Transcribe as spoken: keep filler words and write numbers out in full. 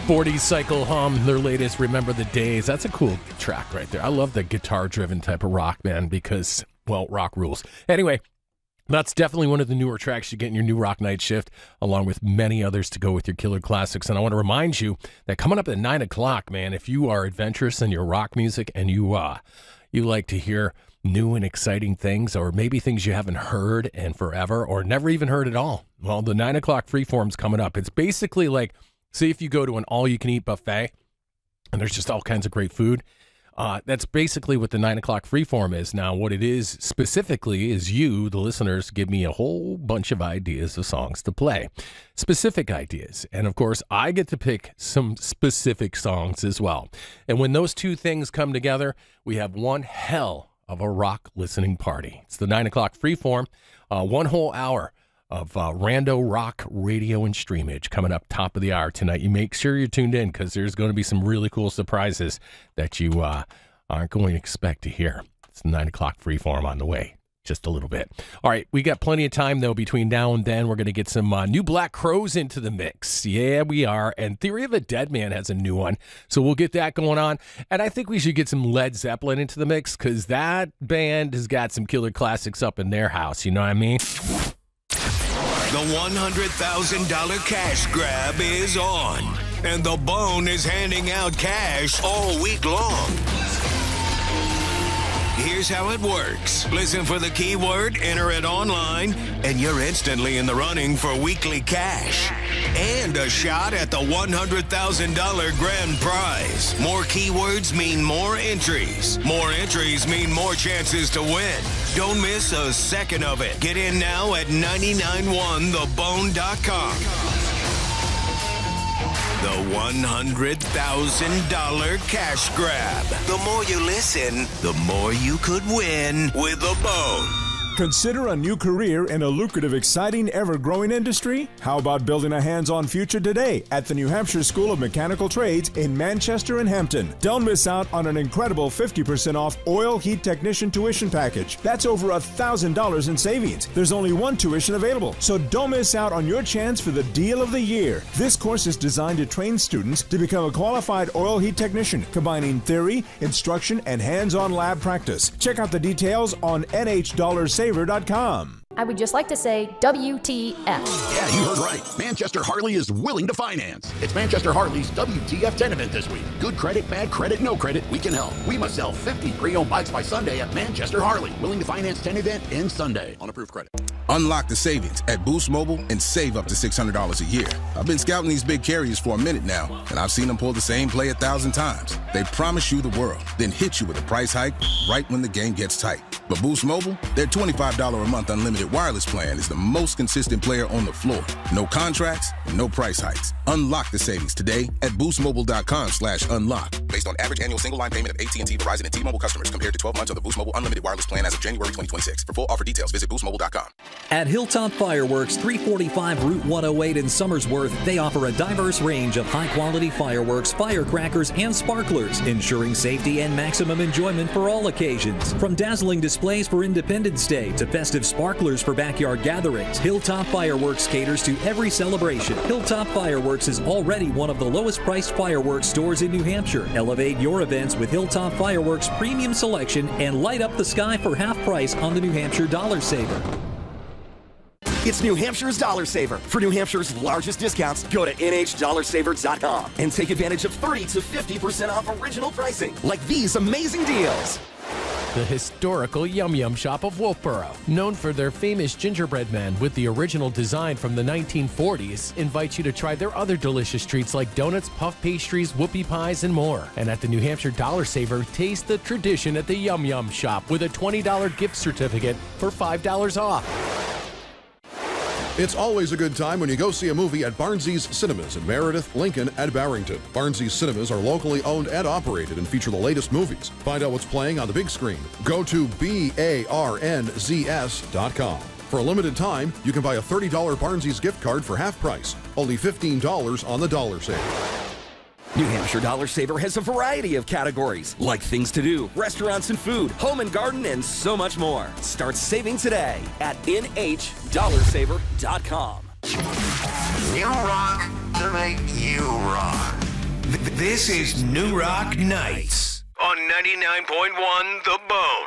forties Cycle Hum, their latest Remember the Days. That's a cool track right there. I love the guitar-driven type of rock, man, because, well, rock rules. Anyway, that's definitely one of the newer tracks you get in your new Rock Night Shift, along with many others to go with your killer classics. And I want to remind you that coming up at nine o'clock, man, if you are adventurous in your rock music and you uh, you like to hear new and exciting things, or maybe things you haven't heard in forever or never even heard at all, well, the nine o'clock Freeform's coming up. It's basically like, see if you go to an all-you-can-eat buffet, and there's just all kinds of great food. Uh, that's basically what the nine o'clock Freeform is. Now, what it is specifically is you, the listeners, give me a whole bunch of ideas of songs to play. Specific ideas. And, of course, I get to pick some specific songs as well. And when those two things come together, we have one hell of a rock listening party. It's the nine o'clock Freeform, uh, one whole hour of uh, rando rock radio and streamage coming up top of the hour tonight. You make sure you're tuned in because there's going to be some really cool surprises that you uh, aren't going to expect to hear. It's nine o'clock Freeform on the way. Just a little bit. All right, we got plenty of time, though, between now and then. We're going to get some uh, new Black Crowes into the mix. Yeah, we are. And Theory of a Dead Man has a new one. So we'll get that going on. And I think we should get some Led Zeppelin into the mix because that band has got some killer classics up in their house. You know what I mean? The one hundred thousand dollars cash grab is on, and the Bone is handing out cash all week long. Here's how it works. Listen for the keyword, enter it online, and you're instantly in the running for weekly cash and a shot at the one hundred thousand dollars grand prize. More keywords mean more entries. More entries mean more chances to win. Don't miss a second of it. Get in now at nine nine one the bone dot com. The one hundred thousand dollars cash grab. The more you listen, the more you could win with the Bone. Consider a new career in a lucrative, exciting, ever-growing industry? How about building a hands-on future today at the New Hampshire School of Mechanical Trades in Manchester and Hampton? Don't miss out on an incredible fifty percent off oil heat technician tuition package. That's over one thousand dollars in savings. There's only one tuition available, so don't miss out on your chance for the deal of the year. This course is designed to train students to become a qualified oil heat technician, combining theory, instruction, and hands-on lab practice. Check out the details on N H dollar saver dot com. I would just like to say W T F. Yeah, you heard right. Manchester Harley is willing to finance. It's Manchester Harley's W T F ten event this week. Good credit, bad credit, no credit, we can help. We must sell fifty pre-owned bikes by Sunday at Manchester Harley. Willing to finance ten event in Sunday on approved credit. Unlock the savings at Boost Mobile and save up to six hundred dollars a year. I've been scouting these big carriers for a minute now, and I've seen them pull the same play a thousand times. They promise you the world, then hit you with a price hike right when the game gets tight. But Boost Mobile, their twenty-five dollars a month unlimited wireless plan is the most consistent player on the floor. No contracts, no price hikes. Unlock the savings today at boostmobile.com slash unlock. Based on average annual single line payment of A T and T, Verizon, and T-Mobile customers compared to twelve months of the Boost Mobile unlimited wireless plan as of January twenty twenty-six. For full offer details, visit boost mobile dot com. At Hilltop Fireworks, three forty-five Route one oh eight in Somersworth, they offer a diverse range of high-quality fireworks, firecrackers, and sparklers, ensuring safety and maximum enjoyment for all occasions. From dazzling displays for Independence Day to festive sparklers for backyard gatherings, Hilltop Fireworks caters to every celebration. Hilltop Fireworks is already one of the lowest-priced fireworks stores in New Hampshire. Elevate your events with Hilltop Fireworks' premium selection and light up the sky for half price on the New Hampshire Dollar Saver. It's New Hampshire's Dollar Saver. For New Hampshire's largest discounts, go to N H dollar saver dot com and take advantage of thirty to fifty percent off original pricing, like these amazing deals. The historical Yum Yum shop of Wolfboro, known for their famous gingerbread men with the original design from the nineteen forties, invites you to try their other delicious treats like donuts, puff pastries, whoopie pies, and more. And at the New Hampshire Dollar Saver, taste the tradition at the Yum Yum shop with a twenty dollars gift certificate for five dollars off. It's always a good time when you go see a movie at Barnsley's Cinemas in Meredith, Lincoln, and Barrington. Barnsley's Cinemas are locally owned and operated and feature the latest movies. Find out what's playing on the big screen. Go to B A R N Z S dot com. For a limited time, you can buy a thirty dollars Barnsley's gift card for half price. Only fifteen dollars on the Dollar Saver. New Hampshire Dollar Saver has a variety of categories, like things to do, restaurants and food, home and garden, and so much more. Start saving today at N H dollar saver dot com. You rock to make you rock. Th- This is New Rock Nights on ninety-nine point one The Bone.